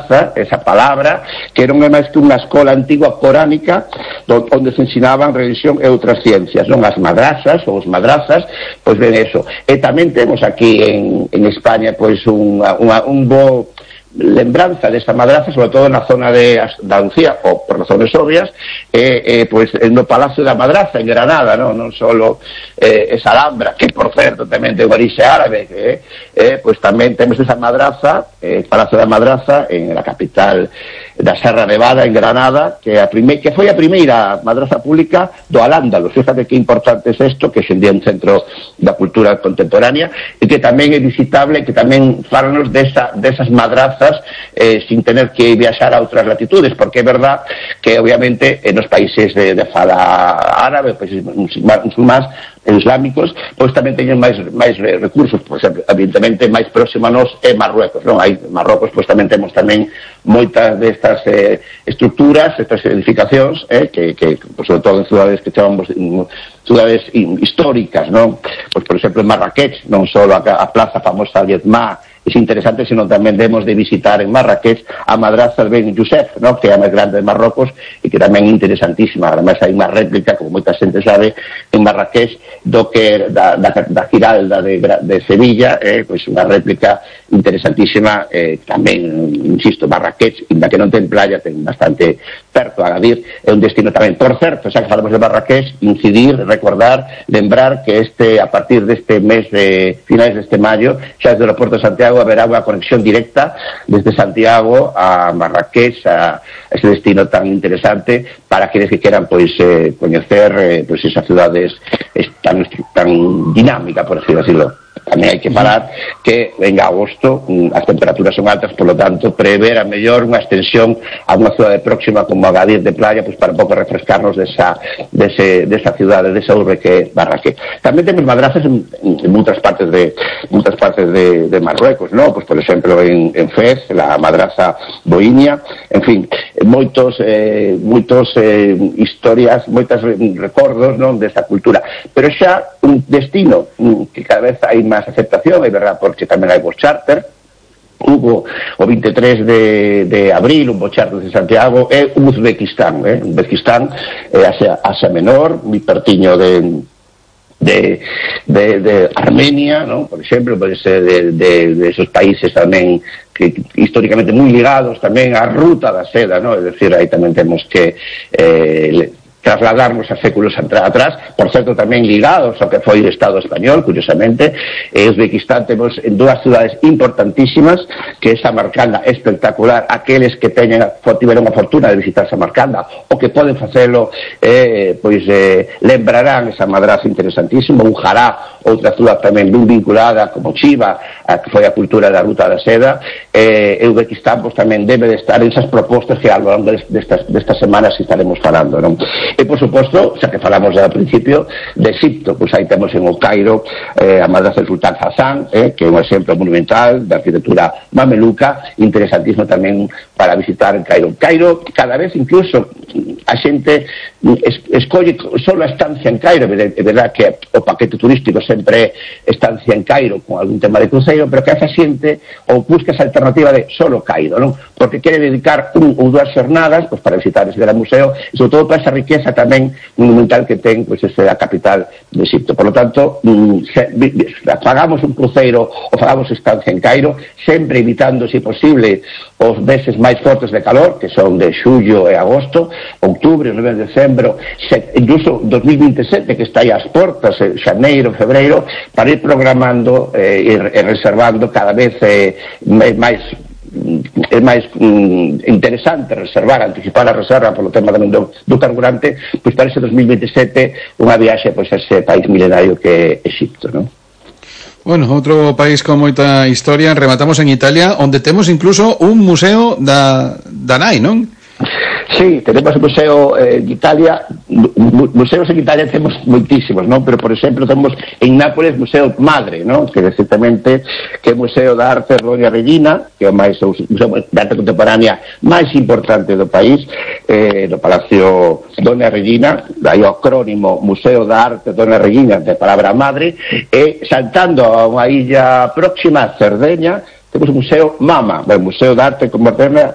madraza, esa palabra, que non é máis que unha escola antigua coránica onde se ensinaban religión e outras ciencias, non? As madrazas ou os madrazas, pois ben eso. E tamén temos aquí en España pois un bo lembranza desta madraza, sobre todo na zona de Andalucía, ou por razones obvias, pois no Palacio da Madraza en Granada, non solo esa Alhambra, que por certo tamén ten orixe árabe, pois tamén temos esa madraza, Palacio da Madraza en la capital da Serra Nevada, en Granada, que foi a primeira madraza pública do Al-Ándalus. Fíjate que importante é isto, que xendía un centro da cultura contemporánea, e que tamén é visitable, que tamén falanos desas madrazas sin tener que viaxar a outras latitudes, porque é verdad que obviamente nos países de fala árabe, países musulmáns islámicos, pois tamén teñen máis recursos. Por exemplo, evidentemente máis próximo a nos é Marruecos, non? Hai Marrocos, pois tamén temos tamén moitas destas estructuras, estas edificacións, que sobre todo en cidades que chamamos cidades históricas, non? Pois por exemplo en Marrakech, non só a plaza famosa Yezma é interesante, sino tamén demos de visitar en Marrakech a madraza de Ben Youssef, non? Que é a máis grande de Marrocos e que tamén é interesantísima. Ademais hai unha réplica, como moita xente sabe, en Marrakech do que da Giralda de Sevilla, pois unha réplica interesantísima. Tamén, insisto, Marrakech, inda que non ten playa, ten bastante perto a Agadir, é un destino tamén. Por certo, xa que falamos de Marrakech, incidir, recordar, lembrar que a partir deste mes de finais deste maio, xa desde o aeroporto de Santiago haberá unha conexión directa desde Santiago a Marrakech, a ese destino tan interesante para aqueles que queran pois coñecer pois esas cidades tan dinámica, por así decirlo. Tamén hai que falar que en agosto as temperaturas son altas, por lo tanto prever a mellor unha extensión a unha cidade próxima como Agadir de playa, pois para un pouco refrescarnos desa cidade, desa urbe que é Marrakech. Tamén temos madrazas en moitas partes de Marruecos, non? Pois por exemplo en Fez, la madraza Boinia, en fin, moitos historias, moitos recordos, non, desta cultura. Pero xa un destino que cada vez hai máis aceptación, é verdad, porque tamén hai voos charter. Hubo o 23 de abril un voo charter de Santiago e Uzbekistán, Uzbekistán Asia Menor, moi pertiño de Armenia, ¿no? Por exemplo, pode ser de esos países tamén que históricamente moi ligados tamén á ruta da seda, ¿no? É dicir, aí tamén temos que trasladarnos a séculos atrás, por certo tamén ligados ao que foi o Estado español, curiosamente. En Uzbekistán temos en dúas cidades importantísimas, que é Samarcanda, espectacular. Aqueles que tiveron a fortuna de visitar Samarcanda ou que poden facelo, lembrarán esa madraza interesantísima. Ujará, outra cidade tamén ben vinculada, como Chiva, que foi a cultura da ruta da seda. Uzbekistán tamén debe de estar en esas propostas que ao longo destas semanas estaremos falando, non? E, por suposto, xa que falamos ao principio de Egipto, pois aí temos en o Cairo a madraza del Sultán Hassan, que é un exemplo monumental de arquitectura mameluca, interesantísimo tamén para visitar en Cairo. Cairo, cada vez incluso a xente escolle solo a estancia en Cairo. É verdad que o paquete turístico sempre é estancia en Cairo con algún tema de cruceiro, pero que esa xente ou busca esa alternativa de solo Cairo, non? Porque quere dedicar un ou dúas xornadas pois para visitar ese gran museo e sobre todo para esa riqueza tamén monumental que ten pois a capital de Egipto. Por lo tanto, pagamos un cruceiro ou pagamos estancia en Cairo, sempre evitando, se posible, os meses máis fortes de calor, que son de xullo e agosto, outubro, novembro, decembro, incluso 2027, que está aí ás portas, xaneiro, febreiro, para ir programando e reservando cada vez é máis interesante anticipar a reserva polo tema do carburante, pois para ese 2027 unha viaxe pois a ese país milenario que é Egipto, non? Bueno, outro país con moita historia. Rematamos en Italia, onde temos incluso un museo da nai, non? Sí, tenemos un museo en Italia. Museos en Italia temos moitísimos, non? Pero, por exemplo, temos en Nápoles Museo Madre, non? Que exactamente que é o Museo de Arte de Doña Regina, que é o museo de arte contemporánea máis importante do país, do Palacio Doña Regina, dai o acrónimo Museo de Arte de Doña Regina, de palabra madre, e saltando a unha illa próxima, Cerdeña, temos o Museo Mama, o Museo de Arte Moderna